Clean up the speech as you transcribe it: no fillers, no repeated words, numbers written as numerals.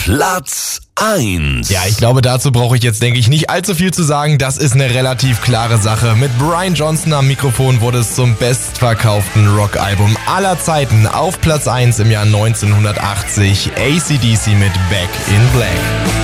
Platz 1. Ja, ich glaube, dazu brauche ich jetzt, denke ich, nicht allzu viel zu sagen. Das ist eine relativ klare Sache. Mit Brian Johnson am Mikrofon wurde es zum bestverkauften Rockalbum aller Zeiten. Auf Platz 1 im Jahr 1980 AC/DC mit Back in Black.